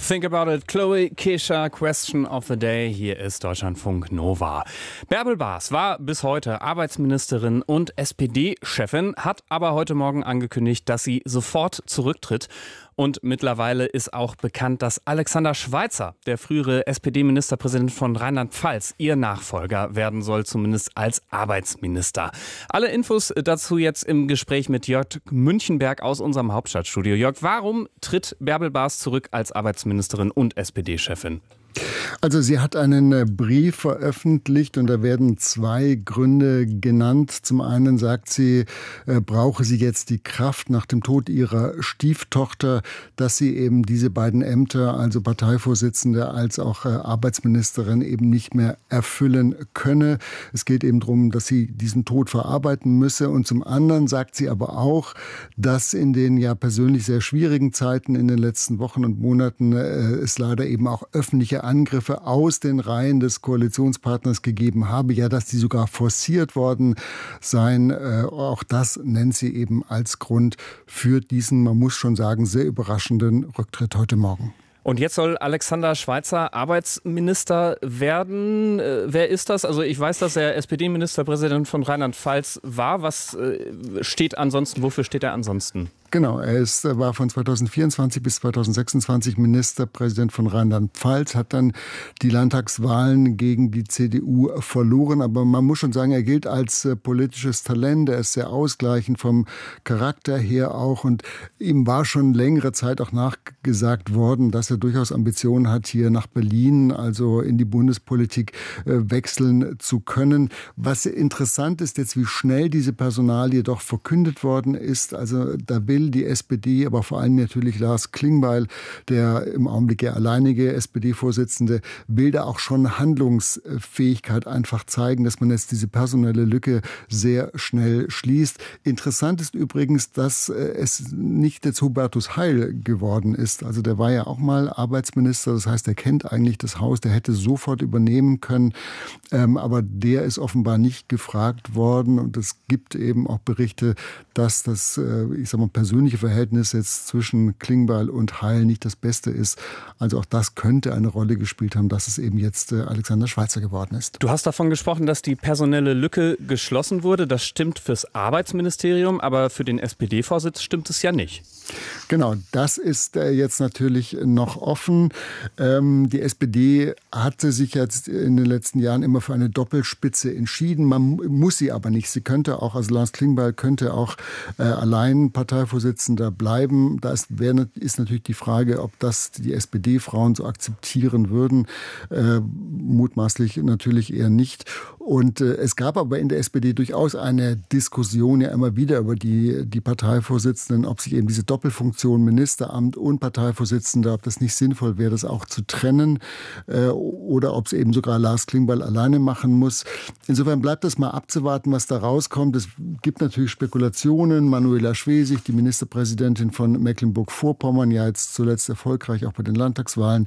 Think about it, Chloe Kesha, Question of the Day. Hier ist Deutschlandfunk Nova. Bärbel Baas war bis heute Arbeitsministerin und SPD-Chefin, hat aber heute Morgen angekündigt, dass sie sofort zurücktritt. Und mittlerweile ist auch bekannt, dass Alexander Schweitzer, der frühere SPD-Ministerpräsident von Rheinland-Pfalz, ihr Nachfolger werden soll, zumindest als Arbeitsminister. Alle Infos dazu jetzt im Gespräch mit Jörg Münchenberg aus unserem Hauptstadtstudio. Jörg, warum tritt Bärbel Baas zurück als Arbeitsministerin und SPD-Chefin? Also sie hat einen Brief veröffentlicht und da werden zwei Gründe genannt. Zum einen sagt sie, brauche sie jetzt die Kraft nach dem Tod ihrer Stieftochter, dass sie eben diese beiden Ämter, also Parteivorsitzende als auch Arbeitsministerin, eben nicht mehr erfüllen könne. Es geht eben darum, dass sie diesen Tod verarbeiten müsse. Und zum anderen sagt sie aber auch, dass in den ja persönlich sehr schwierigen Zeiten in den letzten Wochen und Monaten es leider eben auch öffentliche Angriffe aus den Reihen des Koalitionspartners gegeben habe, ja, dass die sogar forciert worden seien. Auch das nennt sie eben als Grund für diesen, man muss schon sagen, sehr überraschenden Rücktritt heute Morgen. Und jetzt soll Alexander Schweitzer Arbeitsminister werden. Wer ist das? Also ich weiß, dass er SPD-Ministerpräsident von Rheinland-Pfalz war. Was steht ansonsten? Wofür steht er ansonsten? Genau, war von 2024 bis 2026 Ministerpräsident von Rheinland-Pfalz, hat dann die Landtagswahlen gegen die CDU verloren. Aber man muss schon sagen, er gilt als politisches Talent. Er ist sehr ausgleichend vom Charakter her auch. Und ihm war schon längere Zeit auch nachgesagt worden, dass er durchaus Ambitionen hat, hier nach Berlin, also in die Bundespolitik wechseln zu können. Was interessant ist jetzt, wie schnell diese Personalie doch verkündet worden ist. Also da will die SPD, aber vor allem natürlich Lars Klingbeil, der im Augenblick ja alleinige SPD-Vorsitzende, will da auch schon Handlungsfähigkeit einfach zeigen, dass man jetzt diese personelle Lücke sehr schnell schließt. Interessant ist übrigens, dass es nicht jetzt Hubertus Heil geworden ist. Also der war ja auch mal Arbeitsminister, das heißt, er kennt eigentlich das Haus, der hätte sofort übernehmen können, aber der ist offenbar nicht gefragt worden und es gibt eben auch Berichte, dass das, ich sag mal, persönliche Verhältnis jetzt zwischen Klingbeil und Heil nicht das Beste ist. Also auch das könnte eine Rolle gespielt haben, dass es eben jetzt Alexander Schweitzer geworden ist. Du hast davon gesprochen, dass die personelle Lücke geschlossen wurde. Das stimmt fürs Arbeitsministerium, aber für den SPD-Vorsitz stimmt es ja nicht. Genau, das ist jetzt natürlich noch offen. Die SPD hatte sich jetzt in den letzten Jahren immer für eine Doppelspitze entschieden. Man muss sie aber nicht. Sie könnte auch, also Lars Klingbeil könnte auch allein Parteivorsitzender bleiben. Da ist natürlich die Frage, ob das die SPD-Frauen so akzeptieren würden. Mutmaßlich natürlich eher nicht. Und es gab aber in der SPD durchaus eine Diskussion ja immer wieder über die Parteivorsitzenden, ob sich eben diese Doppelfunktion Ministeramt und Parteivorsitzender, ob das nicht sinnvoll wäre, das auch zu trennen oder ob es eben sogar Lars Klingbeil alleine machen muss. Insofern bleibt das mal abzuwarten, was da rauskommt. Es gibt natürlich Spekulationen. Manuela Schwesig, die Ministerpräsidentin von Mecklenburg-Vorpommern, ja jetzt zuletzt erfolgreich auch bei den Landtagswahlen,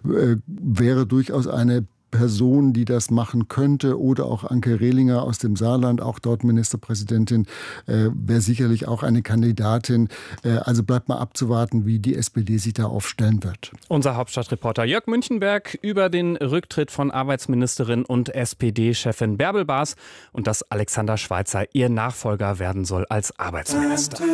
wäre durchaus eine Person, die das machen könnte, oder auch Anke Rehlinger aus dem Saarland, auch dort Ministerpräsidentin, wäre sicherlich auch eine Kandidatin. Also bleibt mal abzuwarten, wie die SPD sich da aufstellen wird. Unser Hauptstadtreporter Jörg Münchenberg über den Rücktritt von Arbeitsministerin und SPD-Chefin Bärbel Baas und dass Alexander Schweitzer ihr Nachfolger werden soll als Arbeitsminister.